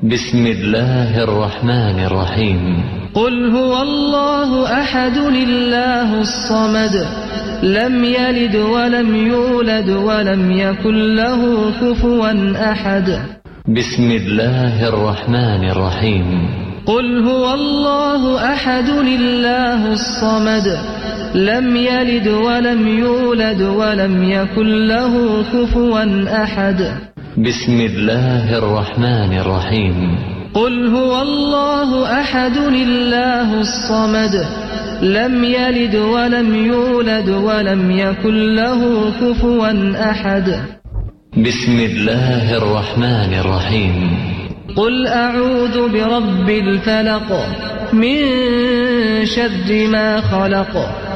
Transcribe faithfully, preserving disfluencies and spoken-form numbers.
بسم الله الرحمن الرحيم. قل هو الله أحد الله الصمد لم يلد ولم يولد ولم يكن له كفوا أحد. بسم الله الرحمن الرحيم. قل هو الله أحد الله الصمد لم يلد ولم يولد ولم يكن له كفوا أحد. بسم الله الرحمن الرحيم. قل هو الله أحد الله الصمد لم يلد ولم يولد ولم يكن له كفوا أحد. بسم الله الرحمن الرحيم. قل أعوذ برب الفلق من شر ما خلق